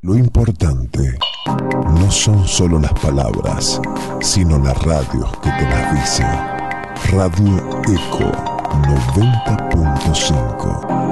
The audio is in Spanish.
Lo importante no son solo las palabras, sino las radios que te las dicen. Radio Eco 90.5.